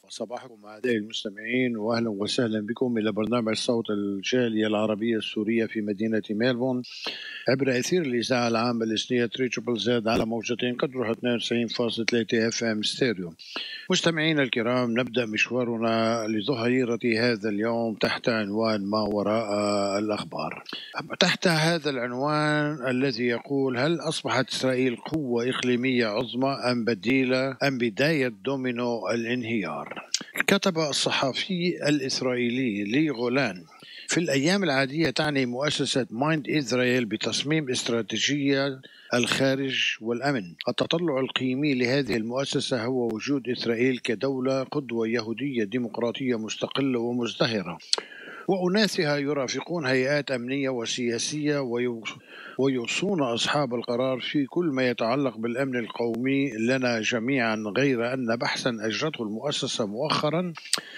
صباحكم أعزائي المستمعين، وأهلا وسهلا بكم إلى برنامج صوت الجالية العربية السورية في مدينة ميلبورن عبر أثير الإذاعة العامة الإسنية تريبل زد على موجتين قدرها 92.3 اف ام ستيريو. مستمعينا الكرام، نبدأ مشوارنا لظهيرة هذا اليوم تحت عنوان ما وراء الأخبار. تحت هذا العنوان الذي يقول: هل أصبحت إسرائيل قوة إقليمية عظمى أم بداية دومينو الانهيار؟ كتب الصحفي الإسرائيلي لي غولان: في الأيام العادية تعني مؤسسة مايند إسرائيل بتصميم استراتيجية الخارج والأمن. التطلع القيمي لهذه المؤسسة هو وجود إسرائيل كدولة قدوة يهودية ديمقراطية مستقلة ومزدهرة، وأناسها يرافقون هيئات أمنية وسياسية ويوصون أصحاب القرار في كل ما يتعلق بالأمن القومي لنا جميعا، غير أن بحثا أجرته المؤسسة مؤخرا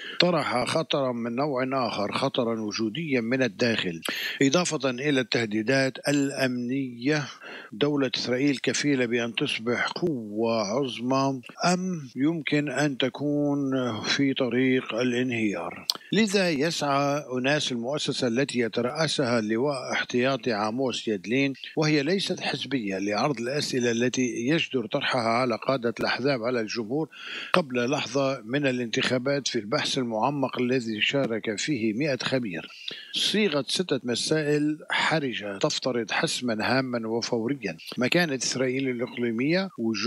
طرح خطرا من نوع آخر، خطرا وجوديا من الداخل، إضافة إلى التهديدات الأمنية. دولة إسرائيل كفيلة بأن تصبح قوة عظمى أم يمكن أن تكون في طريق الانهيار؟ لذا يسعى أناس المؤسسة التي يترأسها اللواء احتياطي عاموس يدلين، وهي ليست حزبية، لعرض الأسئلة التي يجدر طرحها على قادة الأحزاب على الجمهور قبل لحظة من الانتخابات في البحث المعمق الذي شارك فيه 100 خبير. صيغة 6 مسائل حرجة تفترض حسما هاما وفوريا: مكانة إسرائيل الإقليمية،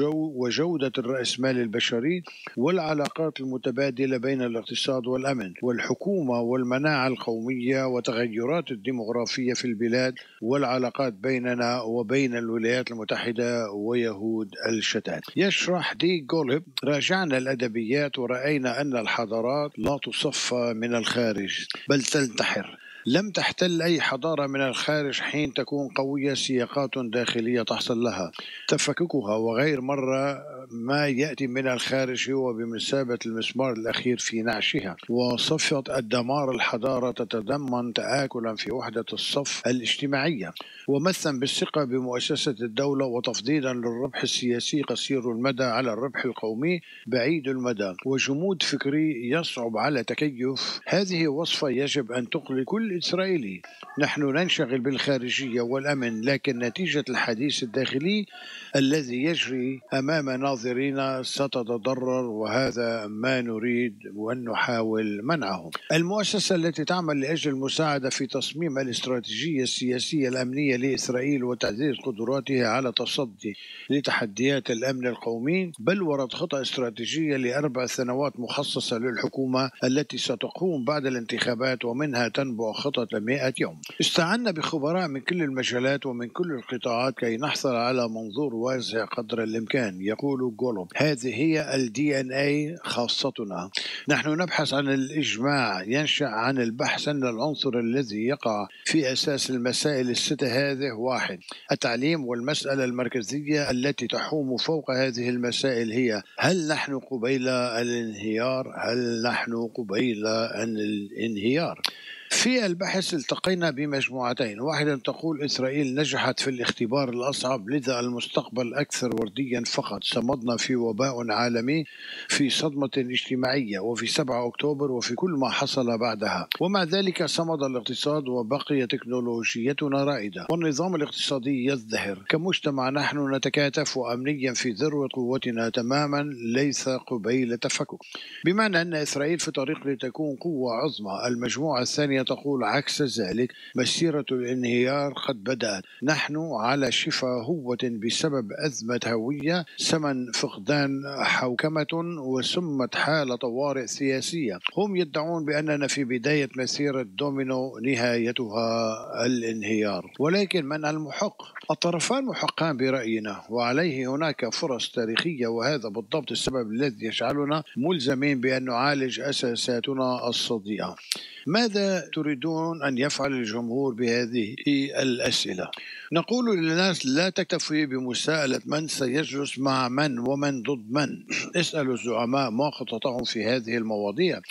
وجودة الرأسمال البشري، والعلاقات المتبادلة بين الاقتصاد والأمن، والحكومة والمناعة القومية، وتغيرات الديمغرافية في البلاد، والعلاقات بيننا وبين الولايات المتحدة ويهود الشتات. يشرح دي غولب: راجعنا الأدبيات ورأينا أن الحضارات لا تصفى من الخارج بل تنتحر. لم تحتل أي حضارة من الخارج حين تكون قوية سياقات داخلية تحصل لها تفككها، وغير مرة ما يأتي من الخارج هو بمثابة المسمار الأخير في نعشها. وصفة الدمار الحضارة تتضمن تآكلا في وحدة الصف الاجتماعية، ومثلا بالثقة بمؤسسة الدولة، وتفضيلا للربح السياسي قصير المدى على الربح القومي بعيد المدى، وجمود فكري يصعب على تكيف. هذه وصفة يجب أن تقلق كل إسرائيلي. نحن ننشغل بالخارجية والأمن، لكن نتيجة الحديث الداخلي الذي يجري أمام ناظرينا ستتضرر، وهذا ما نريد وأن نحاول منعه. المؤسسة التي تعمل لأجل المساعدة في تصميم الاستراتيجية السياسية الأمنية لإسرائيل وتعزيز قدراتها على التصدي لتحديات الأمن القومي بلورت خطة استراتيجية ل4 سنوات مخصصة للحكومة التي ستقوم بعد الانتخابات، ومنها تنبع خطة 100 يوم. استعنا بخبراء من كل المجالات ومن كل القطاعات كي نحصل على منظور واسع قدر الإمكان. يقول غولوب: هذه هي DNA خاصتنا. نحن نبحث عن الإجماع ينشأ عن البحث أن العنصر الذي يقع في أساس المسائل ال6 هذه: 1. التعليم. والمسألة المركزية التي تحوم فوق هذه المسائل هي: هل نحن قبيل الانهيار؟ هل نحن قبيل الانهيار؟ في البحث التقينا بمجموعتين: واحدة تقول إسرائيل نجحت في الاختبار الأصعب، لذا المستقبل أكثر ورديا فقط. صمدنا في وباء عالمي، في صدمة اجتماعية، وفي 7 أكتوبر، وفي كل ما حصل بعدها، ومع ذلك صمد الاقتصاد وبقي تكنولوجيتنا رائدة والنظام الاقتصادي يزدهر. كمجتمع نحن نتكاتف أمنيا في ذروة قوتنا تماما، ليس قبيل تفكك، بمعنى أن إسرائيل في طريق لتكون قوة عظمى. المجموعة الثانية تقول عكس ذلك: مسيرة الانهيار قد بدأت، نحن على شفا هوة بسبب أزمة هوية، ثمن فقدان حوكمة، وسمت حالة طوارئ سياسية. هم يدعون بأننا في بداية مسيرة دومينو نهايتها الانهيار، ولكن من المحق؟ الطرفان محقان برأينا، وعليه هناك فرص تاريخية، وهذا بالضبط السبب الذي يجعلنا ملزمين بأن نعالج أساساتنا الصديقة. ماذا تريدون أن يفعل الجمهور بهذه الأسئلة؟ نقول للناس: لا تكتفي بمساءلة من سيجلس مع من ومن ضد من. اسألوا الزعماء ما خططهم في هذه المواضيع.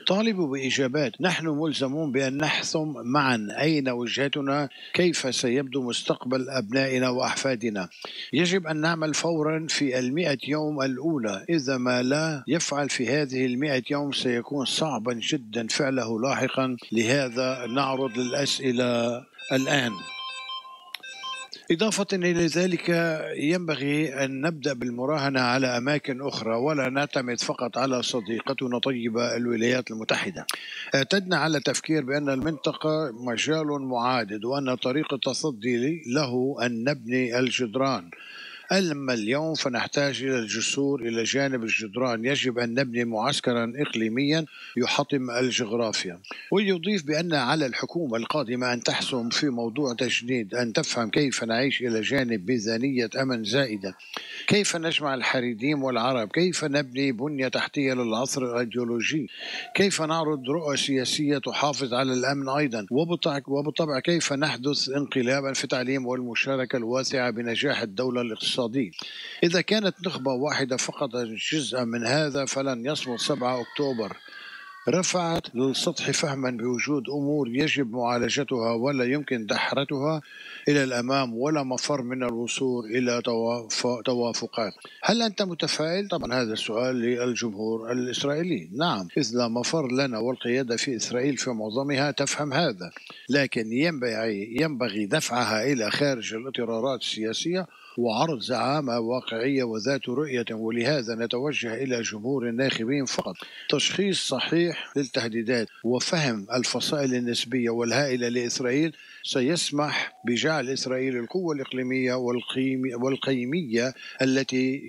طالبوا بإجابات. نحن ملزمون بأن نحسم معا أين وجهتنا، كيف سيبدو مستقبل أبنائنا وأحفادنا. يجب أن نعمل فورا في 100 يوم الأولى. إذا ما لا يفعل في هذه 100 يوم سيكون صعبا جدا فعله لاحقا. لهذا نعرض الأسئلة الآن. إضافة إلى ذلك ينبغي أن نبدأ بالمراهنة على أماكن أخرى، ولا نعتمد فقط على صديقتنا طيبة الولايات المتحدة. اعتدنا على التفكير بأن المنطقة مجال معادد، وأن طريق التصدي له أن نبني الجدران. أما اليوم فنحتاج إلى الجسور إلى جانب الجدران. يجب أن نبني معسكرا إقليميا يحطم الجغرافيا. ويضيف بأن على الحكومة القادمة أن تحسم في موضوع تجنيد، أن تفهم كيف نعيش إلى جانب ميزانية أمن زائدة، كيف نجمع الحريديم والعرب، كيف نبني بنية تحتية للعصر الأيديولوجي، كيف نعرض رؤى سياسية تحافظ على الأمن أيضا، وبالطبع كيف نحدث انقلابا في التعليم والمشاركة الواسعة بنجاح الدولة الاقتصادية. إذا كانت نخبة واحدة فقط جزءا من هذا فلن يصمد 7 أكتوبر. رفعت للسطح فهما بوجود أمور يجب معالجتها ولا يمكن دحرتها إلى الأمام، ولا مفر من الوصول إلى توافقات. هل أنت متفائل؟ طبعا هذا السؤال للجمهور الإسرائيلي. نعم، إذ لا مفر لنا، والقيادة في إسرائيل في معظمها تفهم هذا، لكن ينبغي دفعها إلى خارج الاضطرارات السياسية وعرض زعامة واقعية وذات رؤية. ولهذا نتوجه إلى جمهور الناخبين فقط. تشخيص صحيح للتهديدات وفهم الفصائل النسبية والهائلة لإسرائيل سيسمح بجعل إسرائيل القوة الإقليمية والقيمية التي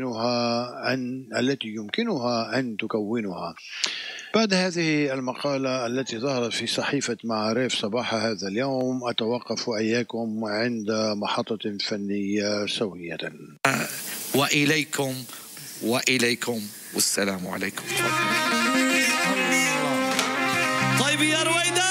يمكنها أن تكونها. بعد هذه المقالة التي ظهرت في صحيفة معارف صباح هذا اليوم، أتوقف إياكم عند محطة فنية سوية. وإليكم والسلام عليكم. طيب يا رويدة.